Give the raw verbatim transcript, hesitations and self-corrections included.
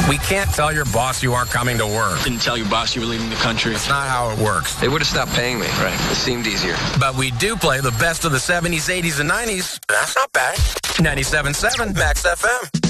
We can't tell your boss you aren't coming to work. Didn't tell your boss you were leaving the country. It's not how it works. They would have stopped paying me. Right. It seemed easier. But we do play the best of the seventies, eighties, and nineties. That's not bad. ninety-seven point seven Max F M.